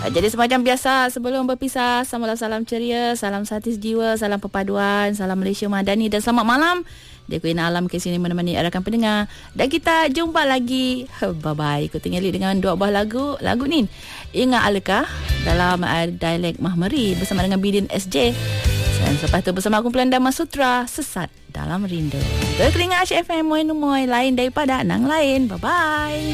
Jadi semacam biasa, sebelum berpisah, salam ceria, salam satis jiwa, salam perpaduan, salam Malaysia Madani dan selamat malam. Dia Queen Alam ke sini menemani rakan pendengar. Dan kita jumpa lagi. Bye-bye. Aku tinggal dengan dua buah lagu ni. Ingat Alekah dalam dialek Mahmeri bersama dengan Bidin SJ. Dan selepas tu bersama kumpulan Dhamma Sutra, Sesat Dalam Rindu. Keringat FM Moy Numoy, lain daripada nang lain. Bye-bye.